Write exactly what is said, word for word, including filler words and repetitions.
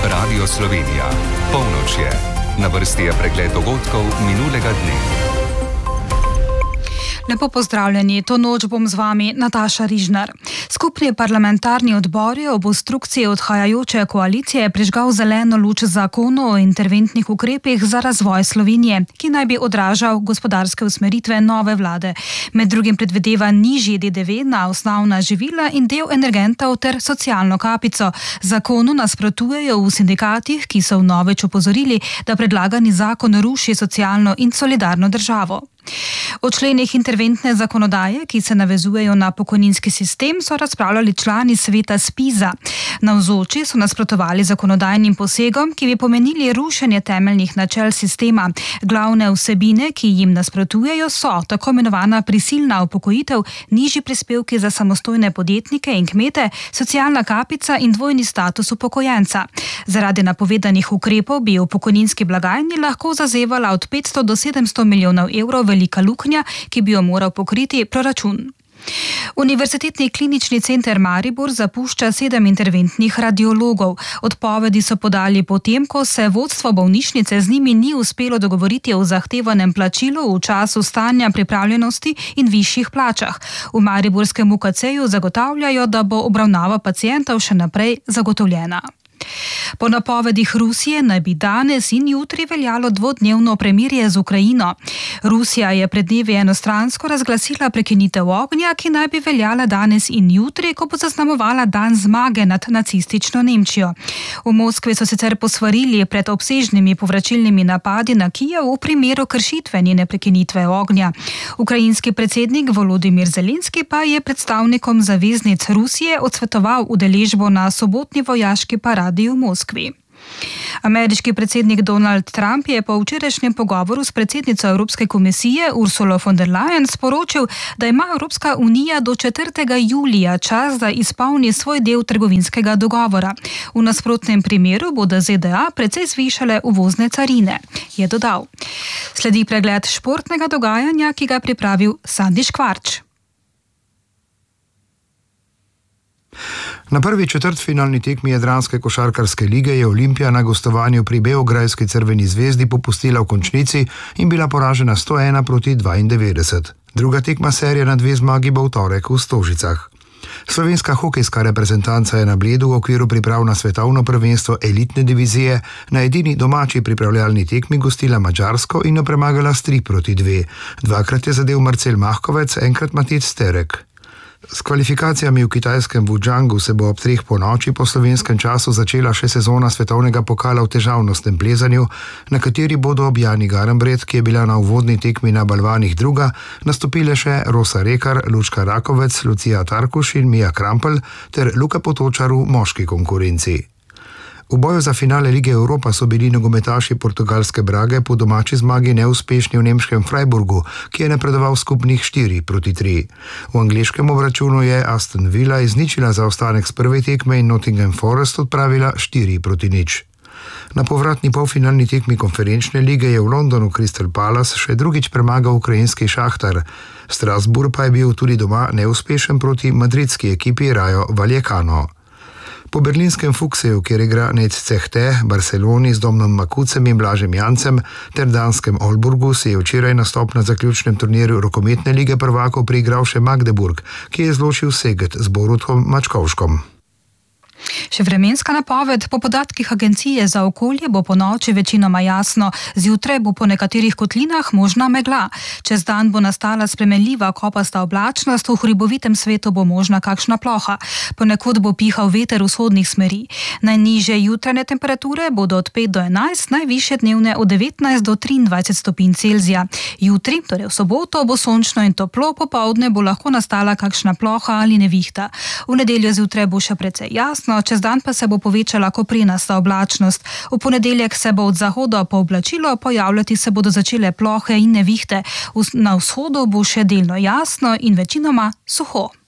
Radio Slovenija. Polnoč je. Na vrsti je pregled dogodkov minulega dne. Lepo pozdravljeni, to noč bom z vami Nataša Rižnar. Skupni parlamentarni odbor je ob obstrukciji odhajajoče koalicije prižgal zeleno luč zakonu o interventnih ukrepih za razvoj Slovenije, ki naj bi odražal gospodarske usmeritve nove vlade. Med drugim predvideva nižji D D V na osnovna živila in del energentov ter socialno kapico. Zakonu nasprotujejo v sindikatih, ki so vnovič opozorili, da predlagani zakon ruši socialno in solidarno državo. O členih interventne zakonodaje, ki se navezujejo na pokojninski sistem, so razpravljali člani sveta SPIZ-a. Navzoči so nasprotovali zakonodajnim posegom, ki bi pomenili rušenje temeljnih načel sistema. Glavne vsebine, ki jim nasprotujejo, so tako imenovana prisilna upokojitev, nižji prispevki za samostojne podjetnike in kmete, socialna kapica in dvojni status upokojenca. Zaradi napovedanih ukrepov bi v pokojninski blagajni lahko zazevala od petsto do sedemsto milijonov evrov velika luknja, ki bi jo moral pokriti proračun. Univerzitetni klinični center Maribor zapušča sedem interventnih radiologov. Odpovedi so podali potem, ko se vodstvo bolnišnice z njimi ni uspelo dogovoriti o zahtevanem plačilu v času stanja pripravljenosti in višjih plačah. V mariborskem U K C-ju zagotavljajo, da bo obravnava pacientov še naprej zagotovljena. Po napovedih Rusije naj bi danes in jutri veljalo dvodnevno premirje z Ukrajino. Rusija je pred dnevi enostransko razglasila prekinitev ognja, ki naj bi veljala danes in jutri, ko bo zaznamovala dan zmage nad nacistično Nemčijo. V Moskvi so sicer posvarili pred obsežnimi povračilnimi napadi na Kijev v primeru kršitve njene prekinitve ognja. Ukrajinski predsednik Volodimir Zelenski pa je predstavnikom zaveznic Rusije odsvetoval udeležbo na sobotni vojaški paradi v Moskvi. Ameriški predsednik Donald Trump je po včerajšnjem pogovoru s predsednico Evropske komisije Ursulo von der Leyen sporočil, da ima Evropska unija do četrtega julija čas, da izpolni svoj del trgovinskega dogovora. V nasprotnem primeru bodo Z D A precej zvišale uvozne carine, je dodal. Sledi pregled športnega dogajanja, ki ga je pripravil Sandi Škvarč. Na prvi četrtfinalni tekmi Jadranske košarkarske lige je Olimpija na gostovanju pri beograjski Crveni zvezdi popustila v končnici in bila poražena sto ena proti dvaindevetdeset. Druga tekma serije na dve zmagi bo v torek v Stožicah. Slovenska hokejska reprezentanca je na Bledu v okviru priprav na svetovno prvenstvo elitne divizije na edini domači pripravljalni tekmi gostila Madžarsko in jo premagala s tri proti dve. Dvakrat je zadel Marcel Mahkovec, enkrat Matic Sterek. S kvalifikacijami v kitajskem Wujiangu se bo ob treh po noči po slovenskem času začela še sezona svetovnega pokala v težavnostnem plezanju, na kateri bodo ob Jani Garnbret, ki je bila na uvodni tekmi na balvanih druga, nastopile še Rosa Rekar, Lučka Rakovec, Lucija Tarkuš in Mija Krampelj ter Luka Potočar v moški konkurenci. V boju za finale Lige Evropa so bili nogometaši portugalske Brage po domači zmagi neuspešni v nemškem Freiburgu, ki je napredoval skupnih štiri proti tri. V angleškem obračunu je Aston Villa izničila zaostanek s prve tekme in Nottingham Forest odpravila štiri proti nič. Na povratni polfinalni tekmi konferenčne lige je v Londonu Crystal Palace še drugič premagal ukrajinski Šahtar. Strasbourg pa je bil tudi doma neuspešen proti madridski ekipi Rayo Vallecano. Po berlinskem Fuchseju, kjer igra Netcehte, Barceloni z Domnom Makucem in Blažem Jancem ter danskem Olburgu, si je včeraj nastop na zaključnem turnirju rokometne lige prvakov priigral še Magdeburg, ki je izločil Szeged z Borutom Mačkovškom. Še vremenska napoved. Po podatkih Agencije za okolje bo po noči večinoma jasno, zjutraj bo po nekaterih kotlinah možna megla. Čez dan bo nastala spremenljiva kopasta oblačnost, v hribovitem svetu bo možna kakšna ploha. Ponekod bo pihal veter vzhodnih smeri. Najnižje jutranje temperature bodo od pet do enajst, najvišje dnevne od devetnajst do triindvajset stopinj Celzija. Jutri, torej v soboto, bo sončno in toplo, popoldne bo lahko nastala kakšna ploha ali nevihta. V nedeljo zjutraj bo še precej jasno, čez dan pa se bo povečala koprenasta oblačnost. V ponedeljek se bo od zahoda pooblačilo, pojavljati se bodo začele plohe in nevihte. Na vzhodu bo še delno jasno in večinoma suho.